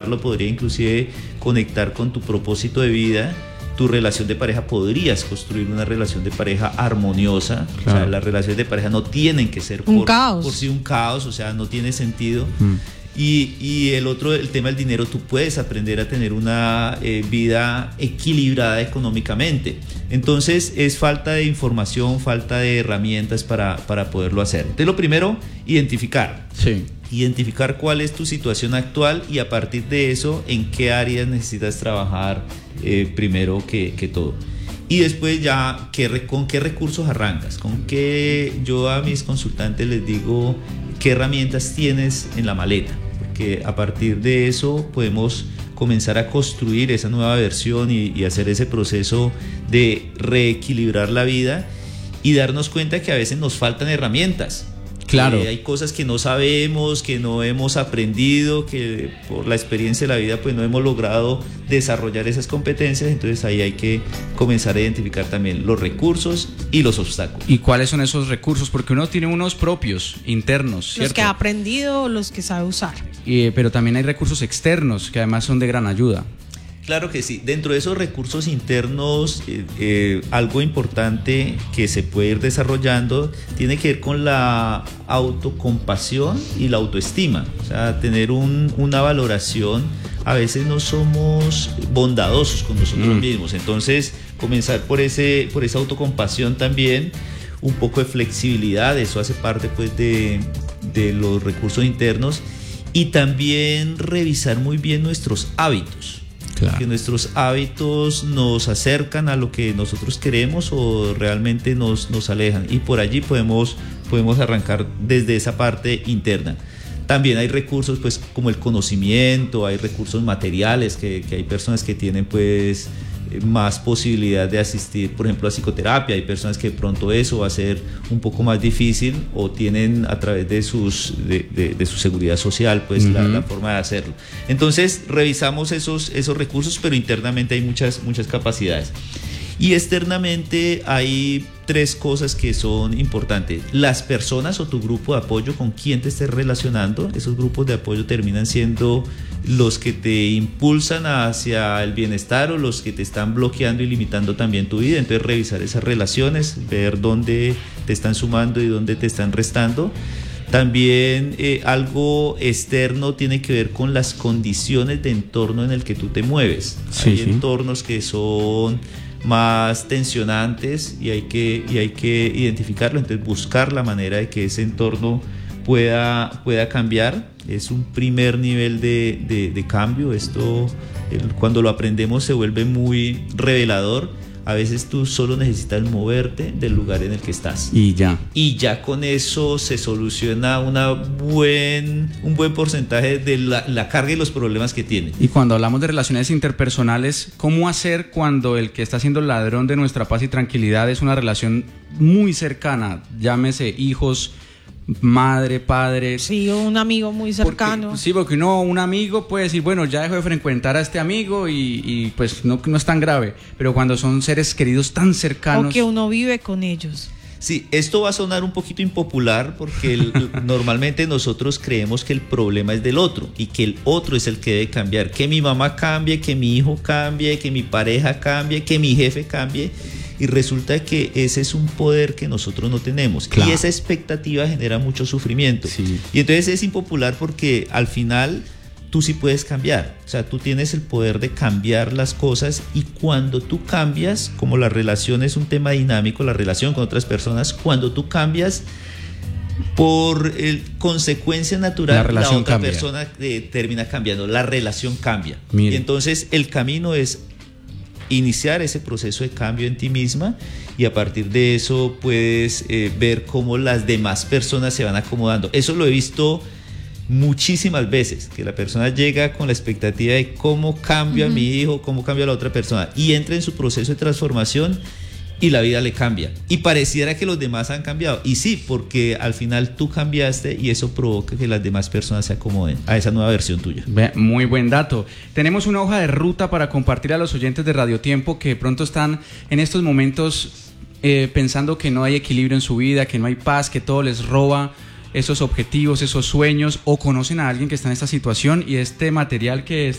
lo podría inclusive conectar con tu propósito de vida. Tu relación de pareja, podrías construir una relación de pareja armoniosa. Claro. O sea, las relaciones de pareja no tienen que ser por sí un caos, o sea, no tiene sentido. Y el tema del dinero, tú puedes aprender a tener una vida equilibrada económicamente. Entonces es falta de información, falta de herramientas para poderlo hacer. Entonces lo primero, identificar. Sí. Identificar cuál es tu situación actual y a partir de eso, en qué áreas necesitas trabajar primero que todo. Y después ya, ¿con qué recursos arrancas? Yo a mis consultantes les digo qué herramientas tienes en la maleta, porque a partir de eso podemos comenzar a construir esa nueva versión y hacer ese proceso de reequilibrar la vida y darnos cuenta que a veces nos faltan herramientas. Claro. Hay cosas que no sabemos, que no hemos aprendido, que por la experiencia de la vida pues no hemos logrado desarrollar esas competencias. Entonces ahí hay que comenzar a identificar también los recursos y los obstáculos. ¿Y cuáles son esos recursos? Porque uno tiene unos propios, internos, ¿cierto? Los que ha aprendido, los que sabe usar. Pero también hay recursos externos que además son de gran ayuda. Claro que sí. Dentro de esos recursos internos, algo importante que se puede ir desarrollando tiene que ver con la autocompasión y la autoestima. O sea, tener una valoración. A veces no somos bondadosos con nosotros mismos. Entonces, comenzar por esa autocompasión también, un poco de flexibilidad, eso hace parte pues de los recursos internos. Y también revisar muy bien nuestros hábitos. Claro. Que nuestros hábitos nos acercan a lo que nosotros queremos o realmente nos alejan, y por allí podemos arrancar desde esa parte interna. También hay recursos pues como el conocimiento, hay recursos materiales que hay personas que tienen pues más posibilidad de asistir, por ejemplo, a psicoterapia. Hay personas que de pronto eso va a ser un poco más difícil o tienen a través de su seguridad social pues la forma de hacerlo. Entonces revisamos esos recursos, pero internamente hay muchas capacidades. Y externamente hay 3 cosas que son importantes. Las personas o tu grupo de apoyo con quien te estés relacionando. Esos grupos de apoyo terminan siendo los que te impulsan hacia el bienestar o los que te están bloqueando y limitando también tu vida. Entonces revisar esas relaciones, ver dónde te están sumando y dónde te están restando. También algo externo tiene que ver con las condiciones de entorno en el que tú te mueves. Sí, hay entornos que son más tensionantes y hay que identificarlo. Entonces buscar la manera de que ese entorno pueda cambiar es un primer nivel de cambio. Esto cuando lo aprendemos se vuelve muy revelador. A veces tú solo necesitas moverte del lugar en el que estás. Y ya con eso se soluciona un buen porcentaje de la carga y los problemas que tienes. Y cuando hablamos de relaciones interpersonales, ¿cómo hacer cuando el que está siendo el ladrón de nuestra paz y tranquilidad es una relación muy cercana? Llámese hijos, madre, padre. Sí, un amigo muy cercano. Porque un amigo puede decir, bueno, ya dejo de frecuentar a este amigo y pues no es tan grave. Pero cuando son seres queridos tan cercanos. O que uno vive con ellos. Sí, esto va a sonar un poquito impopular porque normalmente nosotros creemos que el problema es del otro y que el otro es el que debe cambiar. Que mi mamá cambie, que mi hijo cambie, que mi pareja cambie, que mi jefe cambie. Y resulta que ese es un poder que nosotros no tenemos. Claro. Y esa expectativa genera mucho sufrimiento. Sí. Y entonces es impopular porque al final tú sí puedes cambiar. O sea, tú tienes el poder de cambiar las cosas y cuando tú cambias, como la relación es un tema dinámico, la relación con otras personas, cuando tú cambias, por consecuencia natural, la otra cambia. Persona termina cambiando, la relación cambia. Mire. Y entonces el camino es iniciar ese proceso de cambio en ti misma y a partir de eso puedes ver cómo las demás personas se van acomodando. Eso lo he visto muchísimas veces, que la persona llega con la expectativa de cómo cambia a mi hijo, cómo cambia a la otra persona y entra en su proceso de transformación y la vida le cambia y pareciera que los demás han cambiado, y sí, porque al final tú cambiaste y eso provoca que las demás personas se acomoden a esa nueva versión tuya. Muy buen dato. Tenemos una hoja de ruta para compartir a los oyentes de Radio Tiempo que de pronto están en estos momentos pensando que no hay equilibrio en su vida, que no hay paz, que todo les roba esos objetivos, esos sueños, o conocen a alguien que está en esta situación, y este material que